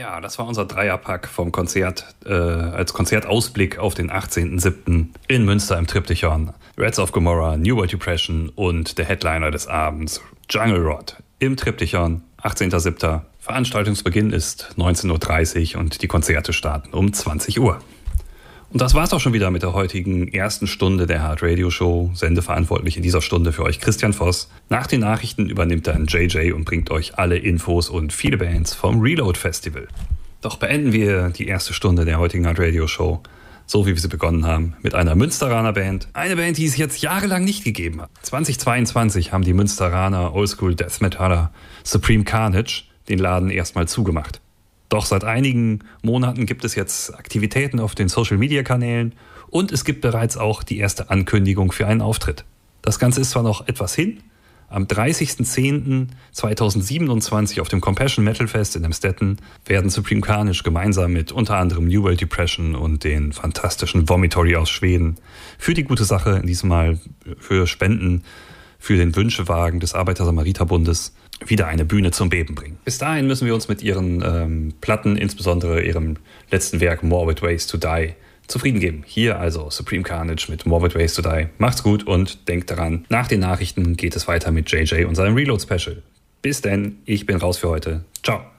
Ja, das war unser Dreierpack vom Konzert, als Konzertausblick auf den 18.07. in Münster im Triptychon. Rats of Gomorrah, New World Depression und der Headliner des Abends, Jungle Rot, im Triptychon, 18.07. Veranstaltungsbeginn ist 19.30 Uhr und die Konzerte starten um 20 Uhr. Und das war's auch schon wieder mit der heutigen ersten Stunde der Hard Radio Show. Sendeverantwortlich in dieser Stunde für euch Christian Voss. Nach den Nachrichten übernimmt dann JJ und bringt euch alle Infos und viele Bands vom Reload Festival. Doch beenden wir die erste Stunde der heutigen Hard Radio Show, so wie wir sie begonnen haben, mit einer Münsteraner Band. Eine Band, die es jetzt jahrelang nicht gegeben hat. 2022 haben die Münsteraner Oldschool Death Metaller Supreme Carnage den Laden erstmal zugemacht. Doch seit einigen Monaten gibt es jetzt Aktivitäten auf den Social-Media-Kanälen und es gibt bereits auch die erste Ankündigung für einen Auftritt. Das Ganze ist zwar noch etwas hin, am 30.10.2027 auf dem Compassion Metal Fest in Emstetten werden Supreme Carnage gemeinsam mit unter anderem New World Depression und den fantastischen Vomitory aus Schweden für die gute Sache, in diesem Mal für Spenden für den Wünschewagen des Arbeiter-Samariter-Bundes, wieder eine Bühne zum Beben bringen. Bis dahin müssen wir uns mit ihren Platten, insbesondere ihrem letzten Werk Morbid Ways to Die, zufrieden geben. Hier also Supreme Carnage mit Morbid Ways to Die. Macht's gut und denkt daran, nach den Nachrichten geht es weiter mit JJ und seinem Reload Special. Bis denn, ich bin raus für heute. Ciao.